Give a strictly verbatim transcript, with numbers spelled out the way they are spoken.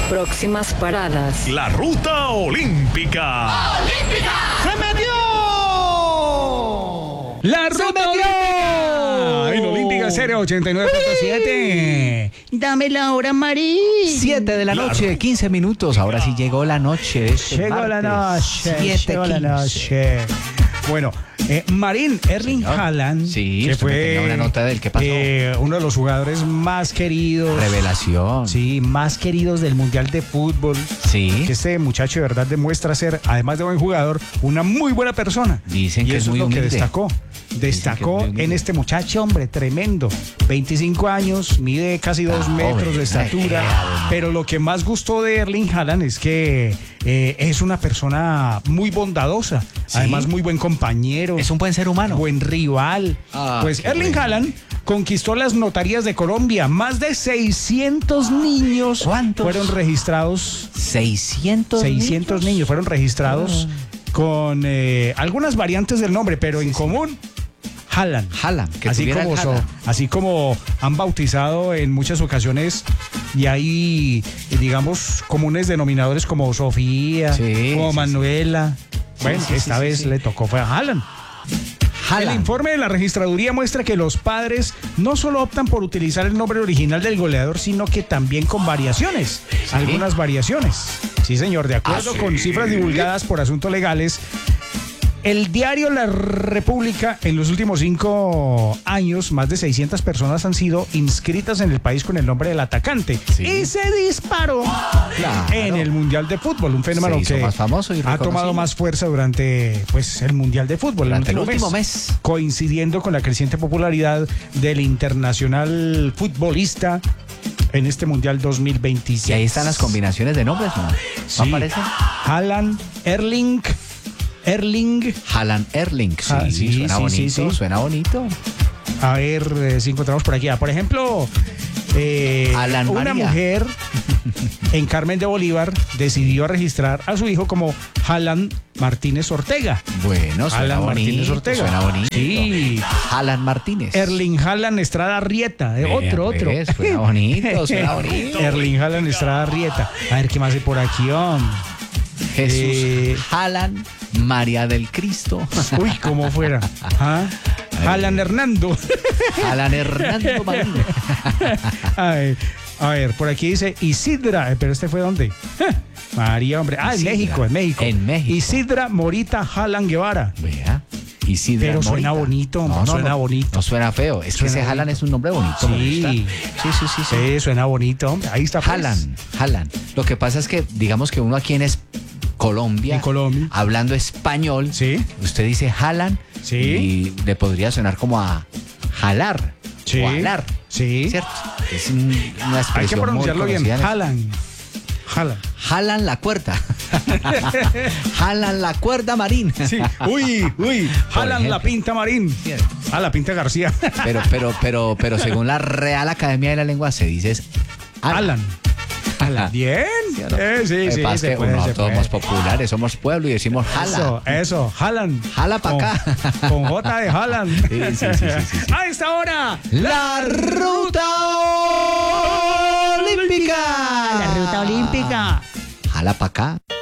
Próximas paradas. La ruta olímpica. ¡Olímpica! ¡Se metió! ¡La ruta olímpica! En Olímpica Cero ochenta y nueve punto siete. Dame la hora, Marín. siete de la noche, quince minutos. Ahora sí llegó la noche. de este Llegó la martes, noche. siete Llegó la quince. noche. Bueno, eh, Marín, Erling Señor. Haaland, Sí, que usted me fue tenía una nota del que pasó. eh, uno de los jugadores más queridos. Revelación. Sí, más queridos del Mundial de Fútbol. Sí. Que este muchacho de verdad demuestra ser, además de buen jugador, una muy buena persona. Dicen y que eso es muy es lo que humilde. destacó. Destacó muy humilde. en este muchacho, hombre, tremendo. veinticinco años, mide casi dos Ah, metros joven, de estatura. ay, Pero lo que más gustó de Erling Haaland es que eh, es una persona muy bondadosa. Sí. Además, muy buen compañero. Es un buen ser humano. Buen rival. Ah, pues qué Erling bueno. Haaland conquistó las notarías de Colombia. Más de seiscientos niños ¿Cuántos? fueron registrados. seiscientos. seiscientos niños fueron registrados con eh, algunas variantes del nombre, pero en común, Haaland. Haaland, que Así tuviera como, el so- Haaland. así como han bautizado en muchas ocasiones y hay, eh, digamos, comunes denominadores como Sofía, Sí, como sí, Manuela. Bueno, sí, esta sí, vez sí. le tocó fue a Haaland. El Haaland. informe de la registraduría muestra que los padres no solo optan por utilizar el nombre original del goleador, sino que también con variaciones, algunas variaciones. Sí, señor, de acuerdo ¿Ah, sí? con cifras divulgadas por asuntos legales, el diario La República, en los últimos cinco años, más de seiscientas personas han sido inscritas en el país con el nombre del atacante. Sí. Y se disparó Claro. en el Mundial de Fútbol, un fenómeno Se hizo que más famoso y ha tomado reconocido. más fuerza durante pues, el Mundial de Fútbol. Durante el último mes. Coincidiendo con la creciente popularidad del internacional futbolista en este Mundial dos mil veintiséis. Y ahí están las combinaciones de nombres, ¿no? ¿No Sí. aparecen? Haaland, Erling, Erling. Haaland Erling. Sí, Ah, sí, suena sí, bonito, sí, sí. suena bonito. A ver eh, si encontramos por aquí. Ah, por ejemplo, eh, Alan una María. mujer en Carmen de Bolívar decidió registrar a su hijo como Haaland Martínez Ortega. Bueno, suena Alan bonito. Martínez Ortega. Suena bonito. Sí. Haaland Martínez. Erling Haaland Estrada Arrieta. eh, Vea, otro, otro. pues, suena bonito, suena bonito. Erling Haaland Estrada Arrieta. A ver qué más hay por aquí, hombre. Jesús Eh, Haaland María del Cristo. Uy, como fuera. ¿Ah? Haaland Hernando. Haaland Hernando Marín. Ay, a ver, por aquí dice Isidra, eh, pero este fue dónde? María, hombre. Ah, en Isidra. México, en México. En México. Isidra Morita Haaland Guevara. Vea. Isidra Pero suena Morita. bonito, hombre, suena bonito. No suena feo. Es que Suena ese Haaland bonito. es un nombre bonito. me Sí. gusta. Sí, sí, sí, sí. Sí, suena bonito, hombre. Ahí está. pues. Haaland, Haaland. Lo que pasa es que, digamos que uno aquí en es Colombia, En Colombia. hablando español, Sí. usted dice Haaland Sí. y le podría sonar como a jalar Sí. o jalar, Sí. ¿cierto? Es un- una Hay expresión que pronunciarlo muy bien. conocida en- Haaland. Haaland. Jalan la cuerda. Jalan la cuerda, Marín. Sí. Uy, uy. Por Haaland la ejemplo. pinta Marín. Ah, la pinta García. Pero, pero, pero, pero según la Real Academia de la Lengua se dice es Alan. Alan. Bien. ¿Sí o no? Eh, sí, Lo que sí, pasa es se que puede, uno, se todos puede. somos populares, somos pueblo y decimos jala. Eso, eso, Haaland. Jala pa' Con- acá. Con J de Haaland. Sí, sí, sí, sí, sí, sí. A esta hora. La ruta olímpica. La ruta olímpica. Jala pa' acá.